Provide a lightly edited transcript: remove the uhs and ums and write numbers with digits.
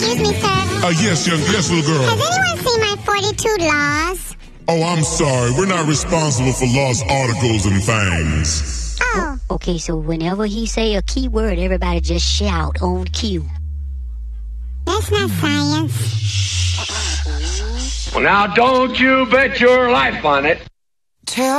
Excuse me, sir. Yes, little girl. Has anyone seen my 42 laws? Oh, I'm sorry. We're not responsible for lost articles and things. Oh. Okay, so whenever he say a key word, everybody just shout on cue. That's not science. Well, now don't you bet your life on it. Tell